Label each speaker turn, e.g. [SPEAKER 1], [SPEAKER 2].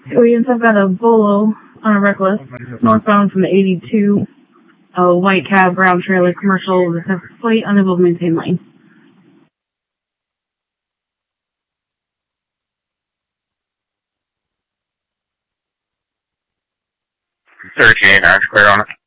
[SPEAKER 1] Williams, I've got a Bolo on a Reckless, northbound from the 82, a white cab, brown trailer, commercial, with a plate, unable to maintain lane.
[SPEAKER 2] 38, clear on it.